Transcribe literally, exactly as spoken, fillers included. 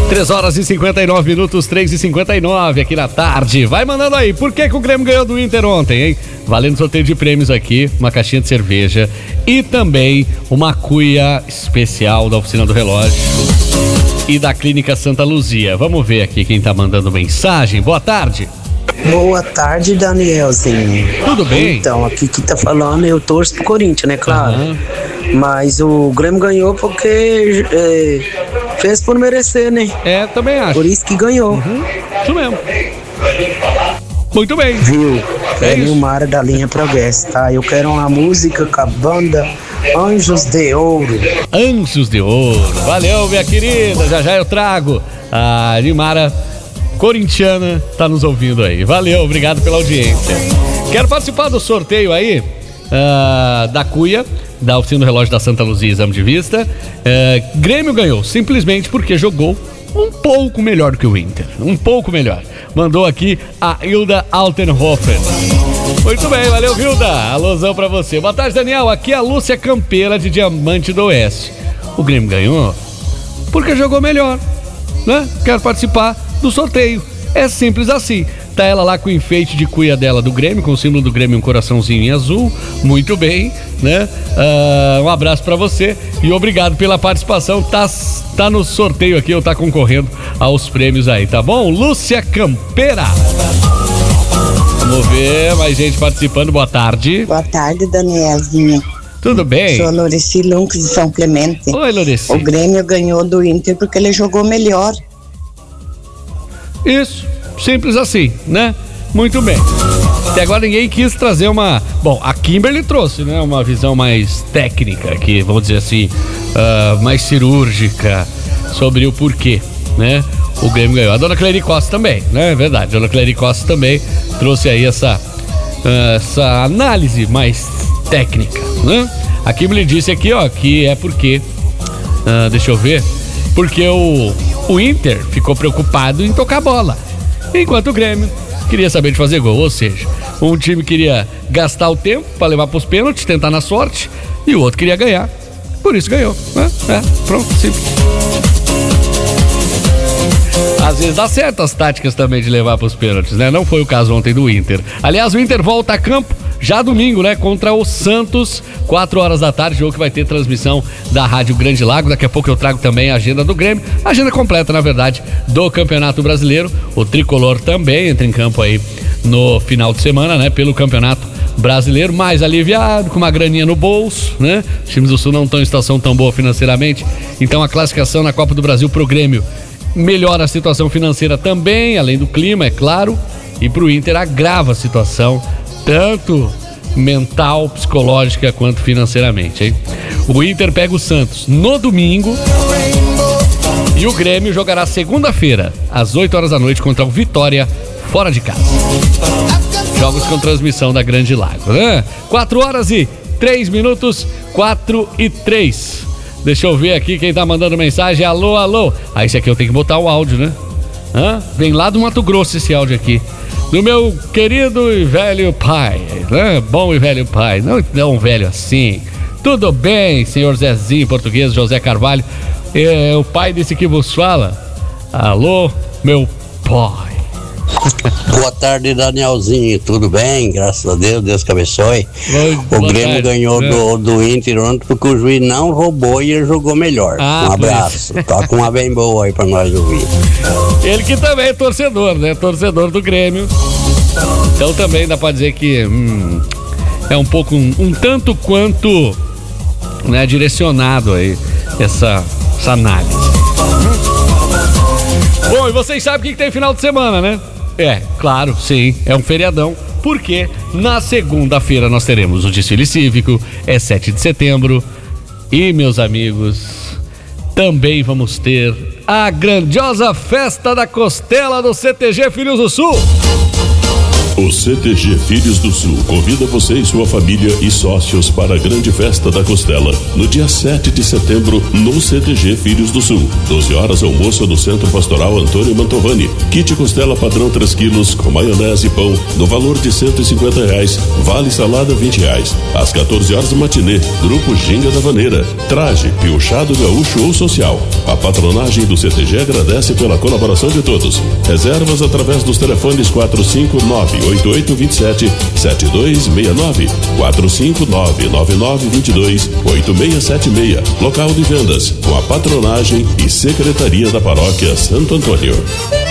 três horas e cinquenta e nove minutos, três e cinquenta e nove aqui na tarde. Vai mandando aí, por que que o Grêmio ganhou do Inter ontem, hein? Valendo sorteio de prêmios aqui, uma caixinha de cerveja e também uma cuia especial da Oficina do Relógio e da Clínica Santa Luzia. Vamos ver aqui quem tá mandando mensagem. Boa tarde. Boa tarde, Danielzinho. Tudo bem? Então, aqui que tá falando, eu torço pro Corinthians, né, claro. Uhum. Mas o Grêmio ganhou porque é, fez por merecer, né? É, também acho. Por isso que ganhou. Uhum. Isso mesmo. Muito bem. Viu? É, é Nilmara da linha Progresso, tá? Eu quero uma música com a banda Anjos de Ouro. Anjos de Ouro. Valeu, minha querida. Já já eu trago. A Nilmara corintiana tá nos ouvindo aí. Valeu, obrigado pela audiência. Quero participar do sorteio aí uh, da cuia da Oficina do Relógio da Santa Luzia, exame de vista. Uh, Grêmio ganhou simplesmente porque jogou um pouco melhor do que o Inter. Um pouco melhor. Mandou aqui a Hilda Altenhofer. Muito bem, valeu, Hilda. Alôzão pra você. Boa tarde, Daniel. Aqui é a Lúcia Campeira de Diamante do Oeste. O Grêmio ganhou porque jogou melhor, né? Quero participar do sorteio. É simples assim. Tá ela lá com o enfeite de cuia dela do Grêmio, com o símbolo do Grêmio, um coraçãozinho em azul. Muito bem, né? Uh, um abraço pra você e obrigado pela participação. Tá, tá no sorteio aqui, ou tá concorrendo aos prêmios aí, tá bom? Lúcia Campeira. Vamos ver, mais gente participando. Boa tarde. Boa tarde, Danielzinha. Tudo bem? Sou Loreci Lunques de São Clemente. Oi, Loreci. O Grêmio ganhou do Inter porque ele jogou melhor. Isso, simples assim, né? Muito bem. Até agora ninguém quis trazer uma... Bom, a Kimberly trouxe, né? Uma visão mais técnica aqui, vamos dizer assim, uh, mais cirúrgica sobre o porquê, né? O Grêmio ganhou. A dona Clery Costa também, né? É verdade. A dona Clery Costa também trouxe aí essa, uh, essa análise mais técnica, né? A Kimberly disse aqui, ó, que é porque... Uh, deixa eu ver. Porque o... O Inter ficou preocupado em tocar bola, enquanto o Grêmio queria saber de fazer gol. Ou seja, um time queria gastar o tempo para levar para os pênaltis, tentar na sorte, e o outro queria ganhar. Por isso ganhou, né? É, pronto, simples. Às vezes dá certo as táticas também de levar para os pênaltis, né? Não foi o caso ontem do Inter. Aliás, o Inter volta a campo já domingo, né? Contra o Santos, quatro horas da tarde, jogo que vai ter transmissão da Rádio Grande Lago. Daqui a pouco eu trago também a agenda do Grêmio, a agenda completa, na verdade, do Campeonato Brasileiro. O Tricolor também entra em campo aí no final de semana, né? Pelo Campeonato Brasileiro, mais aliviado, com uma graninha no bolso, né? Os times do Sul não estão em situação tão boa financeiramente, então a classificação na Copa do Brasil pro Grêmio melhora a situação financeira também, além do clima, é claro, e pro Inter agrava a situação, tanto mental, psicológica quanto financeiramente, hein? O Inter pega o Santos no domingo e o Grêmio jogará segunda-feira, às oito horas da noite, contra o Vitória, fora de casa. Jogos com transmissão da Grande Lago, né? quatro horas e três minutos, quatro e três. Deixa eu ver aqui quem tá mandando mensagem. Alô, alô. Ah, esse aqui eu tenho que botar o áudio, né? Hã? Vem lá do Mato Grosso esse áudio aqui. Do meu querido e velho pai, né? Bom e velho pai, não tão velho assim. Tudo bem, senhor Zezinho, português, José Carvalho. É o pai desse que vos fala. Alô, meu pai. Boa tarde, Danielzinho, tudo bem? Graças a Deus, Deus que abençoe. Boa, o Grêmio tarde. ganhou é. do, do Inter ontem porque o juiz não roubou e ele jogou melhor. Ah, um abraço, toca uma bem boa aí pra nós ouvir. Ele que também é torcedor, né? Torcedor do Grêmio. Então também dá pra dizer que hum, é um pouco, um, um tanto quanto, né, direcionado aí essa, essa análise. Bom, e vocês sabem o que, que tem final de semana, né? É, claro, sim, é um feriadão, porque na segunda-feira nós teremos o desfile cívico, é sete de setembro, e, meus amigos, também vamos ter a grandiosa festa da costela do C T G Filhos do Sul. O C T G Filhos do Sul convida você e sua família e sócios para a grande festa da costela, no dia sete de setembro, no C T G Filhos do Sul. doze horas, almoço no Centro Pastoral Antônio Mantovani. Kit costela padrão três quilos, com maionese e pão, no valor de cento e cinquenta reais. Vale salada vinte reais. Às quatorze horas, matinê, Grupo Ginga da Vaneira. Traje, piochado gaúcho ou social. A patronagem do C T G agradece pela colaboração de todos. Reservas através dos telefones quatro cinco nove oito oito dois sete sete dois seis nove, quatro cinco nove nove nove dois dois oito seis sete seis. Local de vendas com a patronagem e secretaria da Paróquia Santo Antônio.